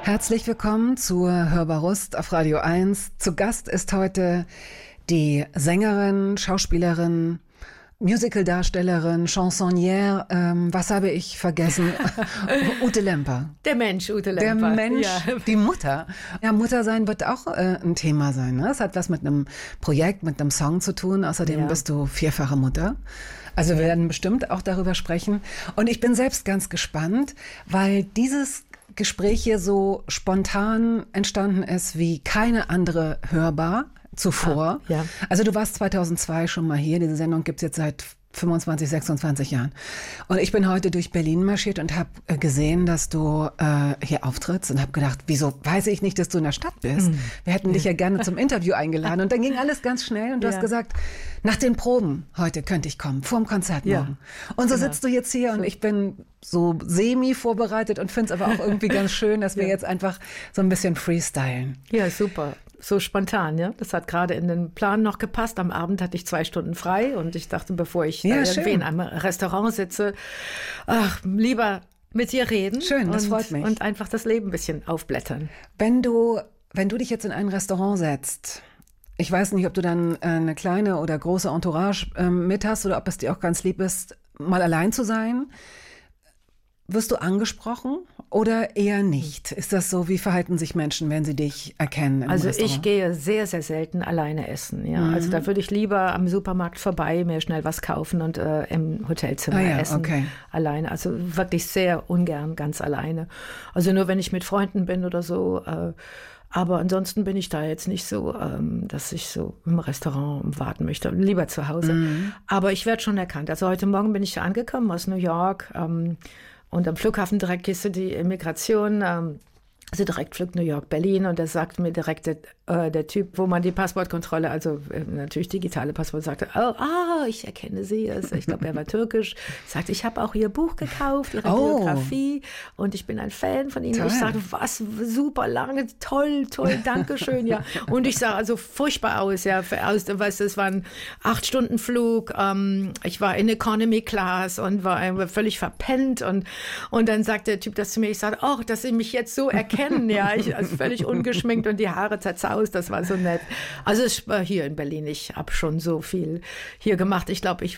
Herzlich willkommen zur Hörbar Rust auf Radio 1. Zu Gast ist heute die Sängerin, Schauspielerin, Musicaldarstellerin, Chansonnière, was habe ich vergessen? Ute Lemper. Der Mensch, Ute Lemper. Der Mensch, ja. Die Mutter. Ja, Muttersein wird auch ein Thema sein. Ne? Es hat was mit einem Projekt, mit einem Song zu tun. Außerdem bist du vierfache Mutter. Also wir werden bestimmt auch darüber sprechen. Und ich bin selbst ganz gespannt, weil dieses Gespräch hier so spontan entstanden ist wie keine andere Hörbar zuvor. Ja. Also du warst 2002 schon mal hier. Diese Sendung gibt's jetzt seit 25, 26 Jahren. Und ich bin heute durch Berlin marschiert und habe gesehen, dass du hier auftrittst und habe gedacht, wieso weiß ich nicht, dass du in der Stadt bist? Wir hätten dich ja gerne zum Interview eingeladen. Und dann ging alles ganz schnell und du hast gesagt, nach den Proben heute könnte ich kommen, vorm Konzert morgen. Und so sitzt du jetzt hier und ich bin so semi vorbereitet und finde es aber auch irgendwie ganz schön, dass wir jetzt einfach so ein bisschen freestylen. Ja, super. So spontan, ja. Das hat gerade in den Plan noch gepasst. Am Abend hatte ich 2 Stunden frei und ich dachte, bevor ich irgendwie in einem Restaurant sitze, lieber mit dir reden. Schön, das freut mich. Und einfach das Leben ein bisschen aufblättern. Wenn du dich jetzt in ein Restaurant setzt, ich weiß nicht, ob du dann eine kleine oder große Entourage mit hast oder ob es dir auch ganz lieb ist, mal allein zu sein. Wirst du angesprochen oder eher nicht? Ist das so, wie verhalten sich Menschen, wenn sie dich erkennen im Also Restaurant? ich gehe sehr, sehr selten alleine essen. Ja. Also da würde ich lieber am Supermarkt vorbei, mir schnell was kaufen und im Hotelzimmer essen. Alleine. Also wirklich sehr ungern ganz alleine. Also nur wenn ich mit Freunden bin oder so. Aber ansonsten bin ich da jetzt nicht so, dass ich so im Restaurant warten möchte. Lieber zu Hause. Aber ich werde schon erkannt. Also heute Morgen bin ich angekommen aus New York. Und am Flughafen direkt gehst du die Immigration, also Direktflug New York, Berlin. Und da sagt mir direkt der Typ, wo man die Passportkontrolle, also natürlich digitale Passport, sagte, ich erkenne Sie. Also ich glaube, er war türkisch. Sagte, ich habe auch Ihr Buch gekauft, Ihre Biografie. Und ich bin ein Fan von Ihnen. Toll. Ich sagte, was, super lange, toll, danke schön. Ja. Und ich sah also furchtbar aus. Ja, weißt du, es war ein 8-Stunden-Flug. Ich war in Economy Class und war völlig verpennt. Und dann sagt der Typ das zu mir. Ich sagte, dass Sie mich jetzt so erkennen. Ja, also völlig ungeschminkt und die Haare zerzaust. Das war so nett. Also es war hier in Berlin. Ich habe schon so viel hier gemacht. Ich glaube, ich